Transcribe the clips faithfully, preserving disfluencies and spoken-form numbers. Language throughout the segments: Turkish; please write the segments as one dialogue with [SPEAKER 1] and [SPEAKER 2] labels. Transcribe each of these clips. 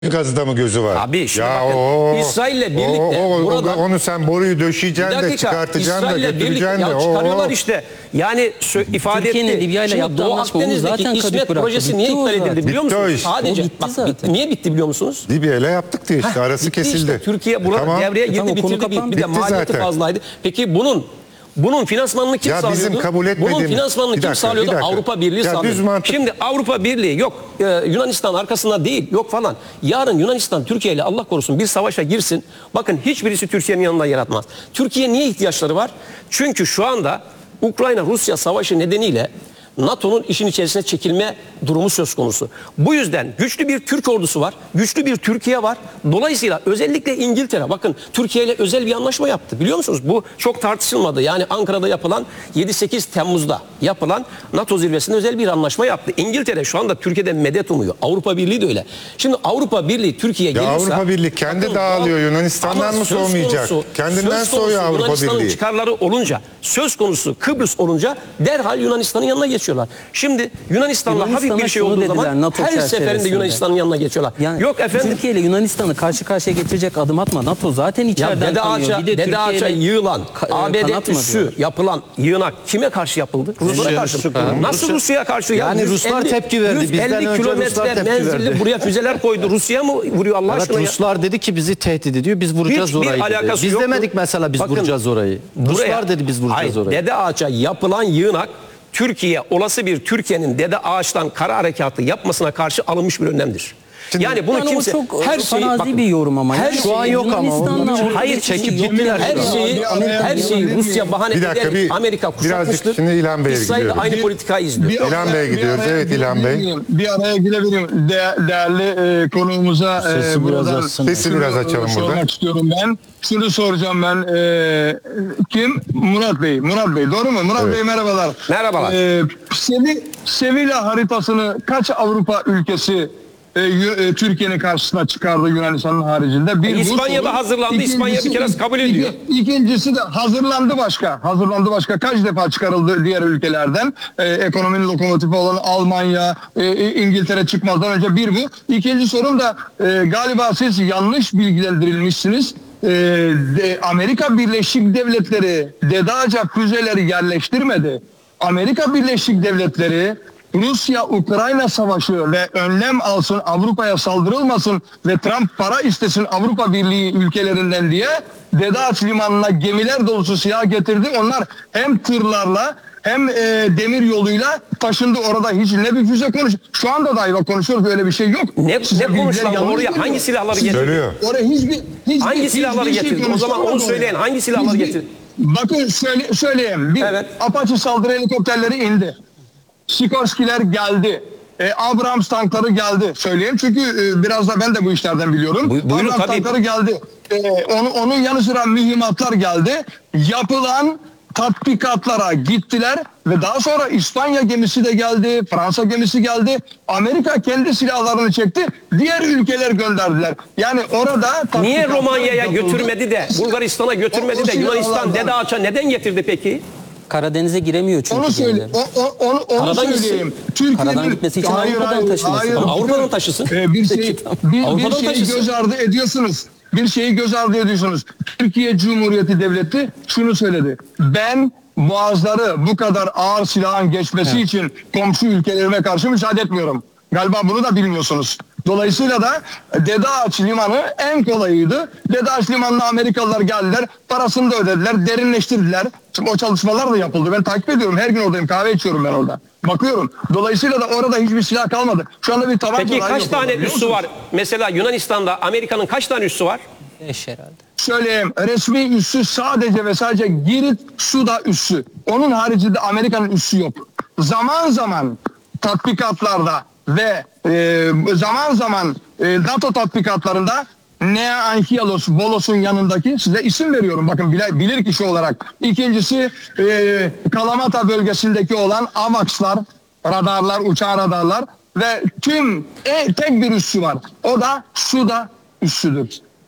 [SPEAKER 1] gazda mı gözü var?
[SPEAKER 2] Abi şimdi
[SPEAKER 1] ya
[SPEAKER 2] bakın,
[SPEAKER 1] o,
[SPEAKER 2] İsrail'le birlikte
[SPEAKER 1] o, o,
[SPEAKER 2] burada,
[SPEAKER 1] onu sen boruyu döşeyeceksin de çıkartacaksın da götüreceksin de.
[SPEAKER 2] Ya çıkarıyorlar işte. Yani ifade
[SPEAKER 3] Türkiye'nin
[SPEAKER 2] etti.
[SPEAKER 3] Libya ile yaptığı
[SPEAKER 2] Doğu
[SPEAKER 3] anlaşma onu
[SPEAKER 2] Akdeniz'deki
[SPEAKER 3] zaten
[SPEAKER 2] İsmet
[SPEAKER 3] bıraktı.
[SPEAKER 2] projesi
[SPEAKER 3] Bitti
[SPEAKER 2] niye
[SPEAKER 3] o
[SPEAKER 2] iptal edildi
[SPEAKER 3] zaten.
[SPEAKER 2] biliyor
[SPEAKER 1] Bitti o
[SPEAKER 2] musunuz?
[SPEAKER 1] iş.
[SPEAKER 2] Sadece
[SPEAKER 3] O bitti
[SPEAKER 2] bak,
[SPEAKER 3] zaten.
[SPEAKER 2] niye bitti biliyor musunuz?
[SPEAKER 1] Libya ile yaptık diye işte arası
[SPEAKER 2] Bitti
[SPEAKER 1] kesildi.
[SPEAKER 2] işte. Türkiye burada
[SPEAKER 1] Tamam.
[SPEAKER 2] devreye girdi,
[SPEAKER 3] Tamam, konu
[SPEAKER 2] bitirdi. Bir,
[SPEAKER 3] kapandı.
[SPEAKER 2] bir de
[SPEAKER 1] Bitti
[SPEAKER 2] maliyeti
[SPEAKER 1] zaten.
[SPEAKER 2] fazlaydı. Peki bunun Bunun finansmanını kim
[SPEAKER 1] Ya
[SPEAKER 2] sağlıyordu?
[SPEAKER 1] bizim kabul etmediğimiz-
[SPEAKER 2] Bunun finansmanını
[SPEAKER 1] Bir
[SPEAKER 2] kim
[SPEAKER 1] dakika,
[SPEAKER 2] sağlıyordu?
[SPEAKER 1] bir dakika.
[SPEAKER 2] Avrupa Birliği
[SPEAKER 1] Ya düz
[SPEAKER 2] sağlıyordu.
[SPEAKER 1] mantık-
[SPEAKER 2] Şimdi Avrupa Birliği yok. Ee, Yunanistan arkasında değil. Yok falan. Yarın Yunanistan Türkiye ile Allah korusun bir savaşa girsin. Bakın hiçbirisi Türkiye'nin yanında yer atmaz. Türkiye niye ihtiyaçları var? Çünkü şu anda Ukrayna-Rusya savaşı nedeniyle NATO'nun işin içerisine çekilme durumu söz konusu. Bu yüzden güçlü bir Türk ordusu var. Güçlü bir Türkiye var. Dolayısıyla özellikle İngiltere bakın Türkiye ile özel bir anlaşma yaptı. Biliyor musunuz? Bu çok tartışılmadı. Yani Ankara'da yapılan yedi sekiz Temmuz'da yapılan NATO zirvesinde özel bir anlaşma yaptı. İngiltere şu anda Türkiye'de medet umuyor. Avrupa Birliği de öyle. Şimdi Avrupa Birliği Türkiye
[SPEAKER 1] Ya
[SPEAKER 2] gelirse...
[SPEAKER 1] Avrupa Birliği kendi
[SPEAKER 2] bakın,
[SPEAKER 1] dağılıyor.
[SPEAKER 2] ama
[SPEAKER 1] Yunanistan'dan mı
[SPEAKER 2] söz
[SPEAKER 1] soğumayacak?
[SPEAKER 2] konusu-
[SPEAKER 1] Kendinden
[SPEAKER 2] söz konusu
[SPEAKER 1] soğuyor Avrupa
[SPEAKER 2] Yunanistan'ın
[SPEAKER 1] Birliği.
[SPEAKER 2] çıkarları olunca, söz konusu Kıbrıs olunca derhal Yunanistan'ın yanına geçiyorlar. Şimdi Yunanistan'la
[SPEAKER 3] Yunanistan'a
[SPEAKER 2] hafif bir şey
[SPEAKER 3] şunu
[SPEAKER 2] olduğu
[SPEAKER 3] dediler,
[SPEAKER 2] zaman
[SPEAKER 3] NATO
[SPEAKER 2] her seferinde
[SPEAKER 3] çerçevesinde.
[SPEAKER 2] Yunanistan'ın yanına geçiyorlar.
[SPEAKER 3] Yani
[SPEAKER 2] Yok efendim.
[SPEAKER 3] Türkiye ile Yunanistan'ı karşı karşıya getirecek adım atma. NATO zaten
[SPEAKER 2] Ya
[SPEAKER 3] içeriden
[SPEAKER 2] Dede
[SPEAKER 3] kanıyor.
[SPEAKER 2] Ağaç'a,
[SPEAKER 3] Bir de
[SPEAKER 2] Dede
[SPEAKER 3] Türkiye
[SPEAKER 2] Ağaç'a
[SPEAKER 3] ile
[SPEAKER 2] yığılan
[SPEAKER 3] ka-
[SPEAKER 2] A B D
[SPEAKER 3] kanatmadılar.
[SPEAKER 2] üssü yapılan yığınak kime karşı yapıldı? Rusya'ya karşı. Nasıl Rusya'ya karşı? Ya
[SPEAKER 4] Yani
[SPEAKER 2] yüz
[SPEAKER 4] Ruslar
[SPEAKER 2] elli
[SPEAKER 4] tepki verdi.
[SPEAKER 2] yüz
[SPEAKER 4] Bizden
[SPEAKER 2] elli
[SPEAKER 4] önce
[SPEAKER 2] kilometre
[SPEAKER 4] Ruslar tepki
[SPEAKER 2] menzilli
[SPEAKER 4] verdi.
[SPEAKER 2] buraya füzeler koydu. Rusya mı vuruyor Allah
[SPEAKER 4] Evet,
[SPEAKER 2] aşkına ya?
[SPEAKER 4] Ruslar dedi ki bizi tehdit ediyor. Biz vuracağız
[SPEAKER 2] Hiçbir
[SPEAKER 4] orayı dedi.
[SPEAKER 2] alakası
[SPEAKER 4] Biz
[SPEAKER 2] yoktu.
[SPEAKER 4] demedik mesela biz
[SPEAKER 2] Bakın,
[SPEAKER 4] vuracağız orayı.
[SPEAKER 2] Buraya-
[SPEAKER 4] Ruslar dedi biz vuracağız
[SPEAKER 2] Hayır,
[SPEAKER 4] orayı.
[SPEAKER 2] Dede Ağaç'a yapılan yığınak Türkiye olası bir Türkiye'nin Dede Ağaç'tan kara harekatı yapmasına karşı alınmış bir önlemdir.
[SPEAKER 1] Şimdi-
[SPEAKER 2] yani bunu
[SPEAKER 3] Yani o
[SPEAKER 2] kimse
[SPEAKER 3] çok
[SPEAKER 2] her şeyi
[SPEAKER 3] farazi
[SPEAKER 2] bakın,
[SPEAKER 3] bir yorum ama.
[SPEAKER 2] her
[SPEAKER 3] Yani
[SPEAKER 2] şeyi-
[SPEAKER 4] Şu an yok ama.
[SPEAKER 3] Yunanistan'la
[SPEAKER 4] Onun için
[SPEAKER 3] orada
[SPEAKER 2] hayır
[SPEAKER 3] bir şey
[SPEAKER 4] çekip
[SPEAKER 3] yok.
[SPEAKER 4] gittiler.
[SPEAKER 2] her
[SPEAKER 4] şu an.
[SPEAKER 2] şeyi her şeyi Rusya bahane
[SPEAKER 1] Bir dakika,
[SPEAKER 2] ederek
[SPEAKER 1] bir-
[SPEAKER 2] Amerika kuşatmıştır.
[SPEAKER 1] birazcık şimdi İlhan Bey'e
[SPEAKER 2] İsrail de
[SPEAKER 1] gidiyorum.
[SPEAKER 2] aynı politikayı izliyor.
[SPEAKER 5] Bir
[SPEAKER 1] İlhan
[SPEAKER 5] araya-
[SPEAKER 1] Bey'e
[SPEAKER 5] bir
[SPEAKER 1] gidiyoruz.
[SPEAKER 5] araya
[SPEAKER 1] Evet, İlhan
[SPEAKER 5] girebilir
[SPEAKER 1] Bey.
[SPEAKER 5] miyim? Bir araya girebilirim. De, değerli e, konuğumuza e,
[SPEAKER 4] Sesi biraz
[SPEAKER 5] buradan
[SPEAKER 4] açsın.
[SPEAKER 1] Sesi
[SPEAKER 5] şunu,
[SPEAKER 1] biraz açalım
[SPEAKER 5] sormak
[SPEAKER 1] burada.
[SPEAKER 5] istiyorum ben. Şunu soracağım ben. E, kim? Murat Bey. Murat Bey doğru mu? Murat
[SPEAKER 1] Evet.
[SPEAKER 5] Bey merhabalar.
[SPEAKER 2] Merhabalar.
[SPEAKER 5] E, Sevi, Sevilla haritasını kaç Avrupa ülkesi e, Yu- e, Türkiye'nin karşısına çıkardı Yunanistan'ın haricinde? Bir bu
[SPEAKER 2] İspanya'da
[SPEAKER 5] soru.
[SPEAKER 2] hazırlandı. İspanya bir kere
[SPEAKER 5] İkincisi-
[SPEAKER 2] kabul ediyor.
[SPEAKER 5] iki- İkincisi de hazırlandı başka. Hazırlandı başka. Kaç defa çıkarıldı diğer ülkelerden? Ee, ekonominin lokomotifi olan Almanya, e, İngiltere çıkmazdan önce bir bu. İkinci sorum da e, galiba siz yanlış bilgilendirilmişsiniz. E, de, Amerika Birleşik Devletleri Dede Ağaç'a füzeleri yerleştirmedi. Amerika Birleşik Devletleri Rusya-Ukrayna savaşı ve önlem alsın, Avrupa'ya saldırılmasın ve Trump para istesin Avrupa Birliği ülkelerinden diye Dede Ağaç limanına gemiler dolusu silah getirdi. Onlar hem tırlarla hem e, demir yoluyla taşındı. Orada hiç ne bir füze konuş. Şu anda dahi bak konuşuyoruz, öyle bir şey yok.
[SPEAKER 2] Ne,
[SPEAKER 5] Size
[SPEAKER 2] ne
[SPEAKER 5] bilgiler
[SPEAKER 2] konuşulan
[SPEAKER 5] yanlış
[SPEAKER 2] oraya
[SPEAKER 5] geliyor.
[SPEAKER 2] hangi silahları
[SPEAKER 5] Size-
[SPEAKER 2] getirdi?
[SPEAKER 1] Söylüyor.
[SPEAKER 5] Oraya hiçbir, hiçbir
[SPEAKER 2] Hangi
[SPEAKER 5] hiçbir
[SPEAKER 2] silahları
[SPEAKER 5] şey
[SPEAKER 2] getirdi? O zaman onu
[SPEAKER 5] konuşulmadı
[SPEAKER 2] söyleyin.
[SPEAKER 5] oraya.
[SPEAKER 2] Hangi silahları
[SPEAKER 5] Hiçbir-
[SPEAKER 2] getirdi?
[SPEAKER 5] Bakın söyle, söyleyeyim. Bir
[SPEAKER 2] Evet.
[SPEAKER 5] Apache saldırı helikopterleri indi. Sikorsky'ler geldi. E, Abrams tankları geldi. Söyleyeyim çünkü e, biraz da ben de bu işlerden biliyorum.
[SPEAKER 2] Bu- buyurun,
[SPEAKER 5] Abrams
[SPEAKER 2] tabii.
[SPEAKER 5] tankları geldi. E, onu, onun yanı sıra mühimmatlar geldi. Yapılan tatbikatlara gittiler ve daha sonra İspanya gemisi de geldi, Fransa gemisi geldi. Amerika kendi silahlarını çekti, diğer ülkeler gönderdiler. Yani orada
[SPEAKER 2] Niye
[SPEAKER 5] tatbikatlar
[SPEAKER 2] Romanya'ya
[SPEAKER 5] yapıldı.
[SPEAKER 2] götürmedi de Bulgaristan'a götürmedi
[SPEAKER 5] O- o
[SPEAKER 2] de Yunanistan
[SPEAKER 5] silahlardan.
[SPEAKER 2] Dede Ağaç'a neden getirdi peki?
[SPEAKER 3] Karadeniz'e giremiyor çünkü.
[SPEAKER 5] Onu söyle,
[SPEAKER 3] gemiler.
[SPEAKER 5] o, o, onu, onu
[SPEAKER 2] Karadan gitsin.
[SPEAKER 5] söyleyeyim. Türkiye'nin
[SPEAKER 3] Karadan gitmesi için Avrupa'dan taşıması.
[SPEAKER 5] hayır.
[SPEAKER 2] Ama Avrupa'dan taşısın.
[SPEAKER 5] Ee, bir şey, bir, bir
[SPEAKER 2] Avrupa'dan
[SPEAKER 5] şeyi
[SPEAKER 2] taşısın.
[SPEAKER 5] göz ardı ediyorsunuz. Bir şeyi göz ardı ediyorsunuz. Türkiye Cumhuriyeti Devleti şunu söyledi. Ben boğazları bu kadar ağır silahın geçmesi için komşu ülkelerime karşı müsaade etmiyorum. Galiba bunu da bilmiyorsunuz. Dolayısıyla da Dede Ağaç Limanı en kolayıydı. Dede Ağaç Limanı'na Amerikalılar geldiler, parasını da ödediler, derinleştirdiler. Şimdi o çalışmalar da yapıldı. Ben takip ediyorum, her gün oradayım, kahve içiyorum ben orada. Bakıyorum. Dolayısıyla da orada hiçbir silah kalmadı. Şu anda bir tabanca
[SPEAKER 2] Peki
[SPEAKER 5] dahi
[SPEAKER 2] kaç
[SPEAKER 5] yok
[SPEAKER 2] tane
[SPEAKER 5] orada, biliyor
[SPEAKER 2] üssü
[SPEAKER 5] musunuz?
[SPEAKER 2] var? Mesela Yunanistan'da Amerika'nın kaç tane üssü var?
[SPEAKER 3] Beş herhalde.
[SPEAKER 5] Söyleyeyim, resmi üssü sadece ve sadece Girit Suda üssü. Onun haricinde Amerika'nın üssü yok. Zaman zaman tatbikatlarda ve e, zaman zaman e, NATO tatbikatlarında Nea Anchialos Bolos'un yanındaki, size isim veriyorum bakın bilir, bilir kişi olarak. İkincisi e, Kalamata bölgesindeki olan AVAX'lar, radarlar, uçağı radarlar ve tüm e, tek bir üssü var. O da Suda üssüdür.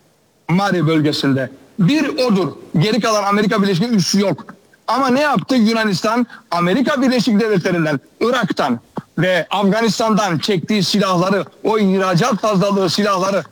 [SPEAKER 5] Mari bölgesinde. Bir odur. Geri kalan Amerika Birleşik üssü yok. Ama ne yaptı Yunanistan? Amerika Birleşik Devletleri'nden, Irak'tan, ve Afganistan'dan çektiği silahları, o ihracat fazlalığı silahları